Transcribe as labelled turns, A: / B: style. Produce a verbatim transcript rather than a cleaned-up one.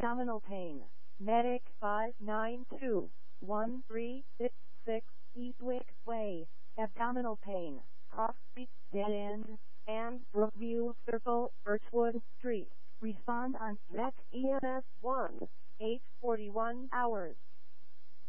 A: abdominal pain. Medic five nine two one three six six, Eastwick Way, abdominal pain, Cross Street, Dead End, and Brookview Circle, Birchwood Street. Respond on Z E M S one, eight forty-one hours.